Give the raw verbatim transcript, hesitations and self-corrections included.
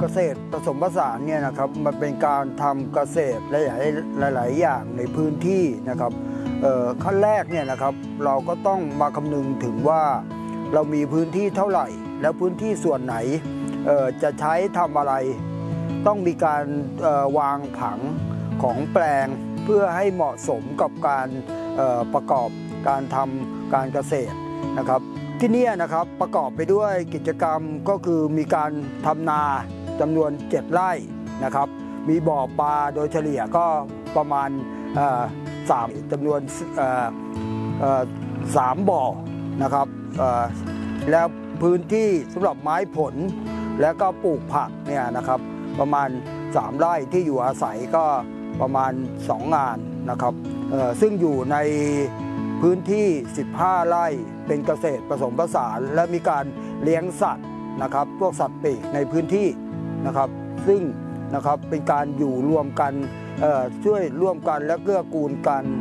ษตรผสมผสานเนี่ยนะครับมันเป็นการทำเกษตรหลายๆหลายๆอย่างในพื้นที่นะครับขั้นแรกเนี่ยนะครับเราก็ต้องมาคำนึงถึงว่าเรามีพื้นที่เท่าไหร่แล้วพื้นที่ส่วนไหนจะใช้ทำอะไรต้องมีการวางผังของแปลงเพื่อให้เหมาะสมกับการประกอบการทำการเกษตรนะครับที่นี่นะครับประกอบไปด้วยกิจกรรมก็คือมีการทำนาจำนวนเจ็ดไร่นะครับมีบ่อปลาโดยเฉลี่ยก็ประมาณสามจำนวนสามบ่อนะครับแล้วพื้นที่สำหรับไม้ผลแล้วก็ปลูกผักเนี่ยนะครับประมาณสามไร่ที่อยู่อาศัยก็ประมาณสองงานนะครับซึ่งอยู่ในพื้นที่สิบห้าไร่เป็นเกษตรผสมผสานและมีการเลี้ยงสัตว์นะครับพวกสัตว์ปีกในพื้นที่นะครับซึ่งนะครับเป็นการอยู่รวมกันช่วยร่วมกันและเกื้อกูลกัน